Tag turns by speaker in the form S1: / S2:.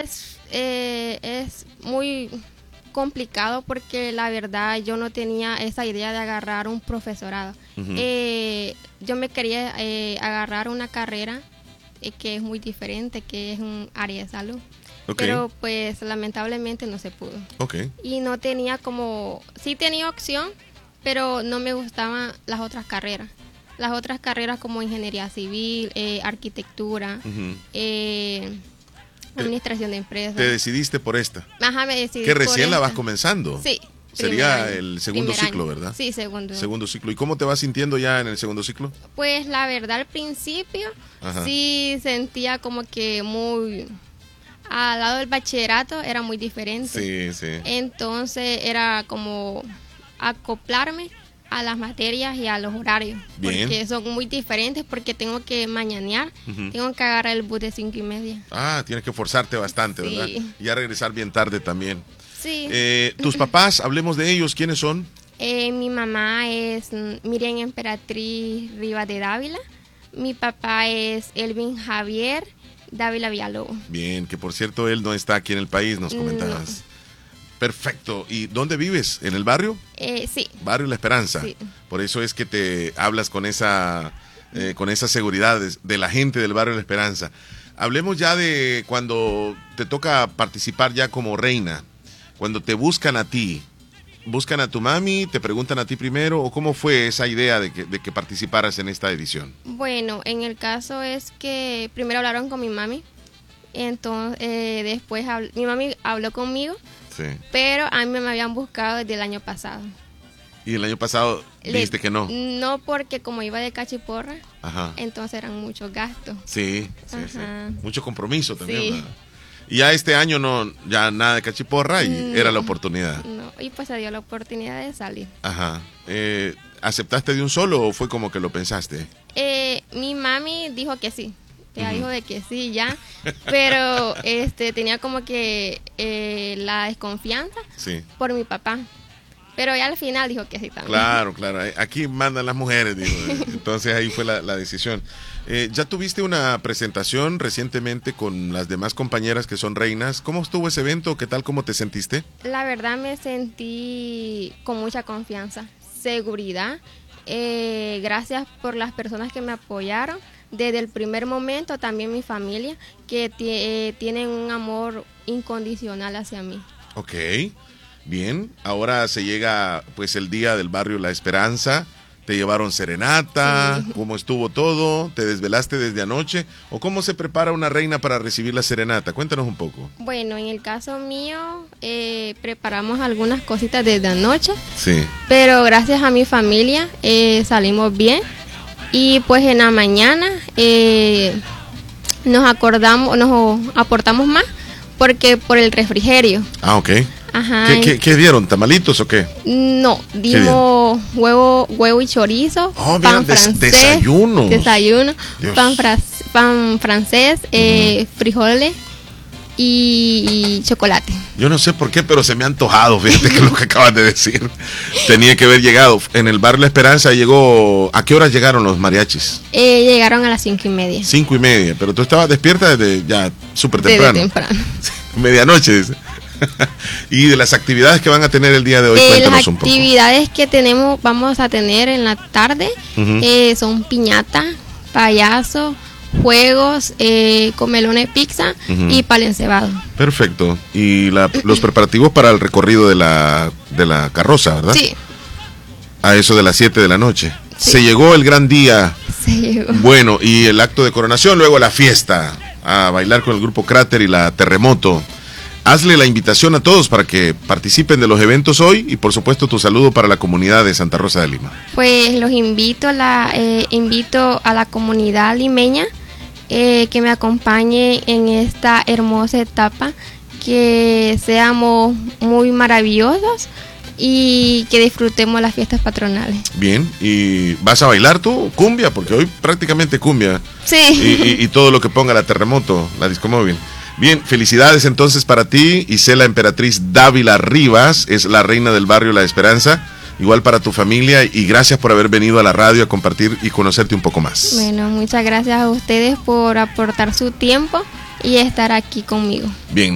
S1: es muy complicado porque la verdad yo no tenía esa idea de agarrar un profesorado. Yo me quería agarrar una carrera que es muy diferente, que es un área de salud. Pero pues lamentablemente no se pudo. Y no tenía sí tenía opción, pero no me gustaban las otras carreras. Las otras carreras como ingeniería civil, arquitectura, administración de empresas.
S2: ¿Te decidiste por esta?
S1: Ajá, me decidí
S2: que
S1: por
S2: recién la
S1: esta.
S2: vas comenzando.
S1: Sí.
S2: Sería el segundo ciclo,
S1: año.
S2: ¿verdad?
S1: Sí, segundo.
S2: Segundo ciclo. ¿Y cómo te vas sintiendo ya en el segundo ciclo?
S1: Pues la verdad al principio sí sentía como que muy... Al lado del bachillerato era muy diferente.
S2: Sí.
S1: Entonces era como acoplarme a las materias y a los horarios.
S2: Bien.
S1: Porque son muy diferentes porque tengo que mañanear, tengo que agarrar el bus de 5:30.
S2: Ah, tienes que forzarte bastante,
S1: Sí.
S2: ¿verdad? Y ya regresar bien tarde también.
S1: Sí.
S2: ¿Tus papás, hablemos de ellos, quiénes son?
S1: Mi mamá es Miriam Emperatriz Rivas de Dávila. Mi papá es Elvin Javier Dávila Villalobos.
S2: Bien, que por cierto él no está aquí en el país, nos comentabas.
S1: No.
S2: Perfecto. ¿Y dónde vives? ¿En el barrio?
S1: Sí.
S2: Barrio La Esperanza.
S1: Sí.
S2: Por eso es que te hablas con esa seguridad de la gente del barrio La Esperanza. Hablemos ya de cuando te toca participar ya como reina. Cuando te buscan a ti, ¿buscan a tu mami, te preguntan a ti primero o cómo fue esa idea de que participaras en esta edición?
S1: Bueno, en el caso es que primero hablaron con mi mami, entonces después mi mami habló conmigo,
S2: Sí.
S1: pero a mí me habían buscado desde el año pasado.
S2: ¿Y el año pasado dijiste que no?
S1: No, porque como iba de cachiporra,
S2: Ajá.
S1: entonces eran muchos gastos.
S2: Sí.
S1: Ajá.
S2: Mucho compromiso también.
S1: Sí.
S2: ¿Verdad? Y ya este año no, ya nada de cachiporra y era la oportunidad.
S1: No, y pues se dio la oportunidad de salir.
S2: Ajá. ¿Aceptaste de un solo o fue como que lo pensaste?
S1: Mi mami dijo que sí. Ella dijo de que sí ya, pero tenía como que la desconfianza por mi papá. Pero ya al final dijo que sí también.
S2: Claro. Aquí mandan las mujeres, digo. Entonces ahí fue la decisión. ¿Ya tuviste una presentación recientemente con las demás compañeras que son reinas? ¿Cómo estuvo ese evento? ¿Qué tal? ¿Cómo te sentiste?
S1: La verdad me sentí con mucha confianza, seguridad. Gracias por las personas que me apoyaron. Desde el primer momento también mi familia, que tienen un amor incondicional hacia mí.
S2: Ok, bien. Ahora se llega pues el día del barrio La Esperanza. ¿Te llevaron serenata? Sí. ¿Cómo estuvo todo? ¿Te desvelaste desde anoche? ¿O cómo se prepara una reina para recibir la serenata? Cuéntanos un poco.
S1: Bueno, en el caso mío, preparamos algunas cositas desde anoche.
S2: Sí.
S1: Pero gracias a mi familia salimos bien. Y pues en la mañana nos aportamos más porque por el refrigerio.
S2: Ah, ok.
S1: Ajá.
S2: ¿Qué dieron? ¿Tamalitos o qué?
S1: No, dimos huevo y chorizo,
S2: pan francés, desayuno,
S1: pan francés, frijoles y chocolate.
S2: Yo no sé por qué, pero se me ha antojado, fíjate que lo que acabas de decir. Tenía que haber llegado. En el barrio La Esperanza llegó... ¿A qué horas llegaron los mariachis?
S1: Llegaron a las 5:30.
S2: 5:30, pero tú estabas despierta desde ya súper temprano.
S1: Desde temprano.
S2: Medianoche, dice. Y de las actividades que van a tener el día de hoy, cuéntanos un poco.
S1: Las actividades que vamos a tener en la tarde son piñata, payaso, juegos, comelones pizza y pan encebado.
S2: Perfecto. Y los preparativos para el recorrido de la carroza, ¿verdad?
S1: Sí.
S2: A eso de las 7 de la noche.
S1: Sí.
S2: Se llegó el gran día.
S1: Se llegó.
S2: Bueno, y el acto de coronación, luego la fiesta, a bailar con el grupo Cráter y la Terremoto. Hazle la invitación a todos para que participen de los eventos hoy y por supuesto tu saludo para la comunidad de Santa Rosa de Lima.
S1: Pues los invito a la comunidad limeña que me acompañe en esta hermosa etapa, que seamos muy maravillosos y que disfrutemos las fiestas patronales.
S2: Bien, ¿y vas a bailar tú cumbia? Porque hoy prácticamente cumbia.
S1: Sí.
S2: Y todo lo que ponga la Terremoto, la disco móvil. Bien, felicidades entonces para ti, Isela Emperatriz Dávila Rivas, es la reina del barrio La Esperanza, igual para tu familia y gracias por haber venido a la radio a compartir y conocerte un poco más.
S1: Bueno, muchas gracias a ustedes por aportar su tiempo y estar aquí conmigo.
S2: Bien.